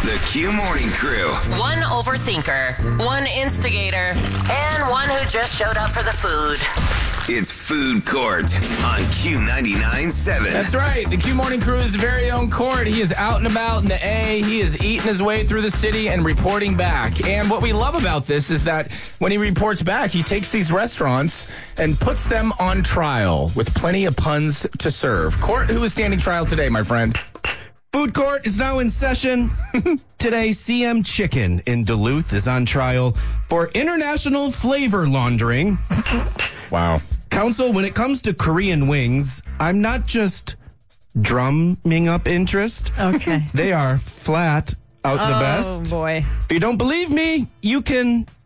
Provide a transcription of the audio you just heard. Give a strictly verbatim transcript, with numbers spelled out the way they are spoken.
The Q Morning Crew. One overthinker, one instigator, and one who just showed up for the food. It's Food Court on Q ninety-nine point seven. That's right. The Q Morning Crew's very own Court. He is out and about in the A. He is eating his way through the city and reporting back. And what we love about this is that when he reports back, he takes these restaurants and puts them on trial with plenty of puns to serve. Court, who is standing trial today, my friend? Food Court is now in session. Today, C M Chicken in Duluth is on trial for international flavor laundering. Wow. Counsel, when it comes to Korean wings, I'm not just drumming up interest. Okay. They are flat out the Oh, best. boy. If you don't believe me, you can